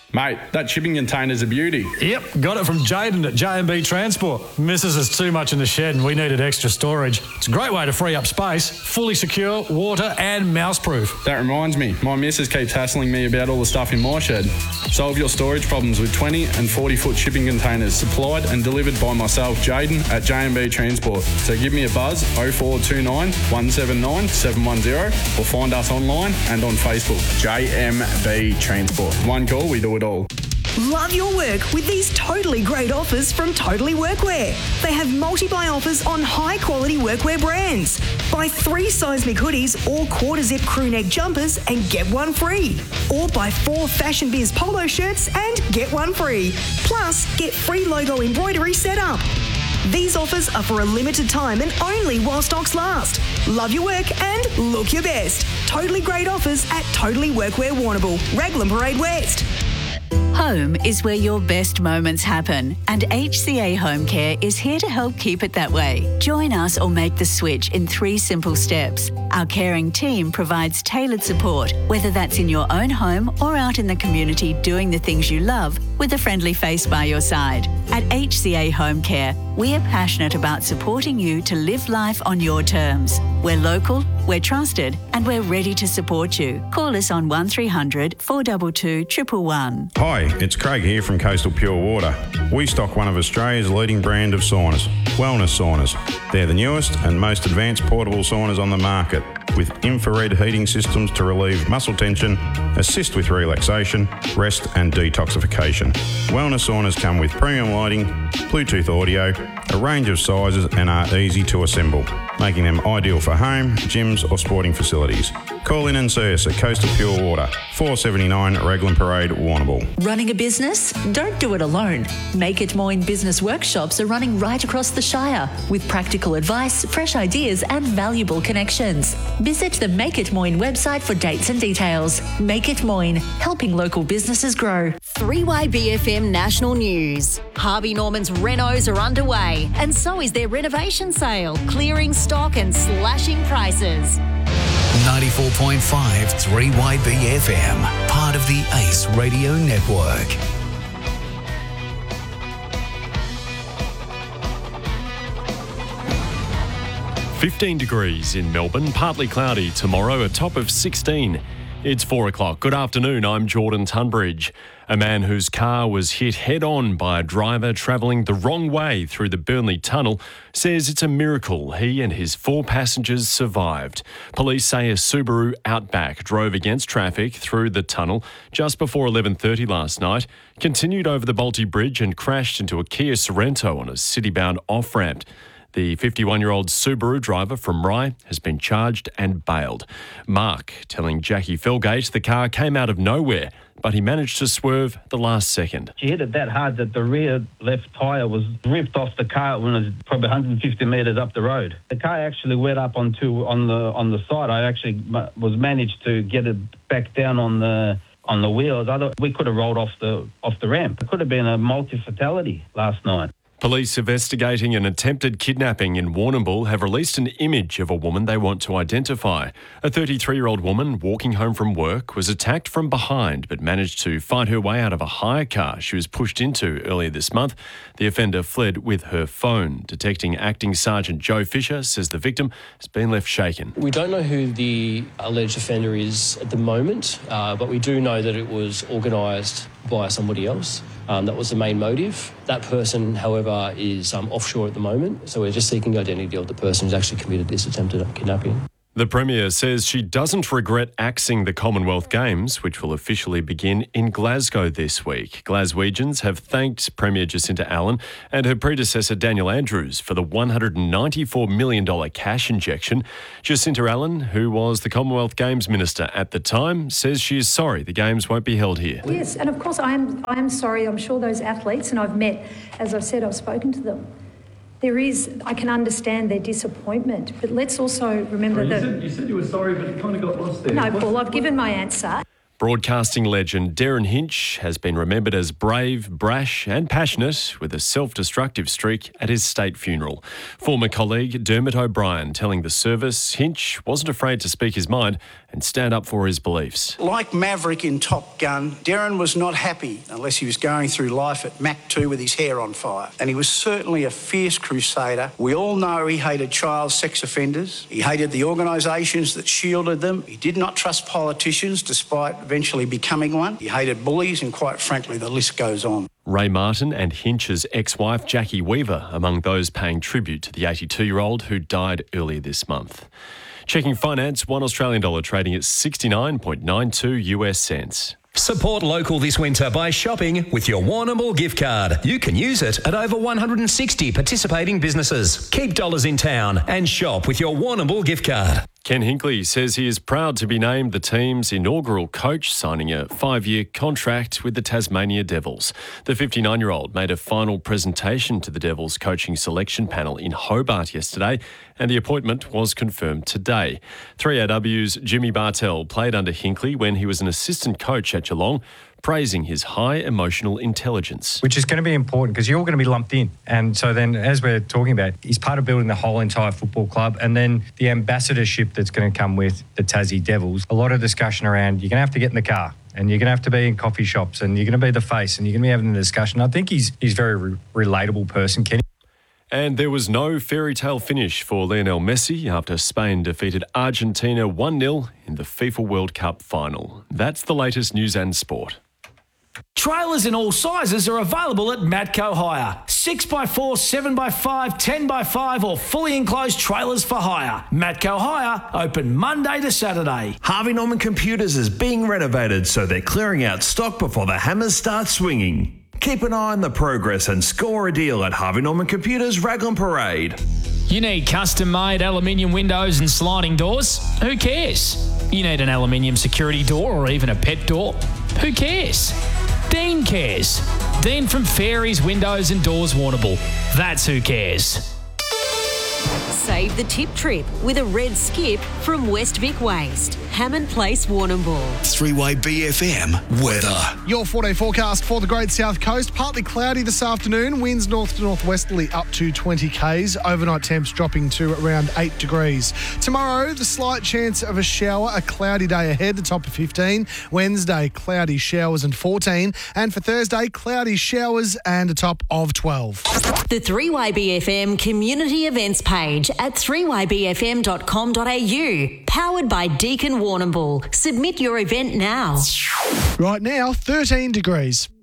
Mate, that shipping container's a beauty. Yep, got it from Jaden at J&B Transport. Missus is too much in the shed and we needed extra storage. It's a great way to free up space, fully secure, water and mouse-proof. That reminds me, my missus keeps hassling me about all the stuff in my shed. Solve your storage problems with 20 and 40-foot shipping containers supplied and delivered by myself, Jaden, at J&B Transport. So give me a buzz, 0429 179 710, or find us online and on Facebook, JMB Transport. One call, we do it all. Love your work with these totally great offers from Totally Workwear. They have multi-buy offers on high-quality workwear brands. Buy 3 seismic hoodies or quarter-zip crew neck jumpers and get one free. Or buy 4 Fashion Biz polo shirts and get one free. Plus, get free logo embroidery set up. These offers are for a limited time and only while stocks last. Love your work and look your best. Totally great offers at Totally Workwear Warrnambool, Raglan Parade West. Home is where your best moments happen, and HCA Home Care is here to help keep it that way. Join us or make the switch in 3 simple steps. Our caring team provides tailored support, whether that's in your own home or out in the community doing the things you love with a friendly face by your side. At HCA Home Care, we are passionate about supporting you to live life on your terms. We're local, we're trusted, and we're ready to support you. Call us on 1300 422 111. Hi, it's Craig here from Coastal Pure Water. We stock one of Australia's leading brand of saunas, Wellness Saunas. They're the newest and most advanced portable saunas on the market, with infrared heating systems to relieve muscle tension, assist with relaxation, rest and detoxification. Wellness saunas come with premium lighting, Bluetooth audio, a range of sizes and are easy to assemble, making them ideal for home, gyms or sporting facilities. Call in and see us at Coastal Pure Water, 479 Raglan Parade, Warrnambool. Running a business? Don't do it alone. Make It Moyne business workshops are running right across the Shire with practical advice, fresh ideas and valuable connections. Visit the Make It Moyne website for dates and details. Make It Moyne, helping local businesses grow. 3YBFM National News. Harvey Norman's renos are underway and so is their renovation sale, clearing stock and slashing prices. 94.5 3YBFM, part of the Ace Radio Network. –15 degrees in Melbourne, partly cloudy tomorrow, a top of 16. It's 4 o'clock. Good afternoon, I'm Jordan Tunbridge. A man whose car was hit head-on by a driver travelling the wrong way through the Burnley Tunnel says it's a miracle he and his 4 passengers survived. Police say a Subaru Outback drove against traffic through the tunnel just before 11:30 last night, continued over the Bolte Bridge and crashed into a Kia Sorento on a city-bound off-ramp. The 51-year-old Subaru driver from Rye has been charged and bailed. Mark telling Jackie Felgate the car came out of nowhere, but he managed to swerve the last second. She hit it that hard that the rear left tyre was ripped off the car when it was probably 150 metres up the road. The car actually went up on the side. I actually was managed to get it back down on the wheels. We could have rolled off the ramp. It could have been a multi-fatality last night. Police investigating an attempted kidnapping in Warrnambool have released an image of a woman they want to identify. A 33-year-old woman walking home from work was attacked from behind but managed to fight her way out of a hire car she was pushed into earlier this month. The offender fled with her phone. Detecting Acting Sergeant Joe Fisher says the victim has been left shaken. We don't know who the alleged offender is at the moment, but we do know that it was organised by somebody else. That was the main motive. That person, however, is offshore at the moment, so we're just seeking the identity of the person who's actually committed this attempted kidnapping. The Premier says she doesn't regret axing the Commonwealth Games, which will officially begin in Glasgow this week. Glaswegians have thanked Premier Jacinta Allan and her predecessor Daniel Andrews for the $194 million cash injection. Jacinta Allan, who was the Commonwealth Games Minister at the time, says she is sorry the Games won't be held here. Yes, and of course I am sorry. I'm sure those athletes, and I've met, as I've said, I've spoken to them. I can understand their disappointment, but let's also remember that... You said you were sorry, but it kind of got lost there. No, Paul, I've given my answer. Broadcasting legend Darren Hinch has been remembered as brave, brash and passionate with a self-destructive streak at his state funeral. Former colleague Dermot O'Brien telling the service Hinch wasn't afraid to speak his mind and stand up for his beliefs. Like Maverick in Top Gun, Darren was not happy unless he was going through life at Mach 2 with his hair on fire. And he was certainly a fierce crusader. We all know he hated child sex offenders. He hated the organisations that shielded them. He did not trust politicians despite eventually becoming one. He hated bullies and, quite frankly, the list goes on. Ray Martin and Hinch's ex-wife Jackie Weaver among those paying tribute to the 82-year-old who died earlier this month. Checking finance, $1 Australian dollar trading at 69.92 US cents. Support local this winter by shopping with your Warrnambool gift card. You can use it at over 160 participating businesses. Keep dollars in town and shop with your Warrnambool gift card. Ken Hinkley says he is proud to be named the team's inaugural coach, signing a 5-year contract with the Tasmania Devils. The 59-year-old made a final presentation to the Devils coaching selection panel in Hobart yesterday, and the appointment was confirmed today. 3AW's Jimmy Bartell played under Hinkley when he was an assistant coach at Geelong, praising his high emotional intelligence. Which is going to be important because you're all going to be lumped in. And so then, as we're talking about, he's part of building the whole entire football club, and then the ambassadorship that's going to come with the Tassie Devils. A lot of discussion around you're going to have to get in the car and you're going to have to be in coffee shops and you're going to be the face and you're going to be having the discussion. I think he's a very relatable person, Kenny. And there was no fairy tale finish for Lionel Messi after Spain defeated Argentina 1-0 in the FIFA World Cup final. That's the latest news and sport. Trailers in all sizes are available at Matco Hire. 6x4, 7x5, 10x5 or fully enclosed trailers for hire. Matco Hire, open Monday to Saturday. Harvey Norman Computers is being renovated, so they're clearing out stock before the hammers start swinging. Keep an eye on the progress and score a deal at Harvey Norman Computers Raglan Parade. You need custom-made aluminium windows and sliding doors? Who cares? You need an aluminium security door or even a pet door? Who cares? Dean cares. Dean from Fairies Windows and Doors Warrnambool. That's who cares. Save the tip trip with a red skip from West Vic Waste. Hammond Place, Warrnambool. 3-Way BFM weather. Your 4-day forecast for the Great South Coast. Partly cloudy this afternoon. Winds north to northwesterly up to 20 k's. Overnight temps dropping to around 8 degrees. Tomorrow, the slight chance of a shower. A cloudy day ahead, the top of 15. Wednesday, cloudy showers and 14. And for Thursday, cloudy showers and a top of 12. The 3-Way BFM community events page at 3ybfm.com.au. Powered by Deakin Warrnambool. Submit your event now. Right now, 13 degrees.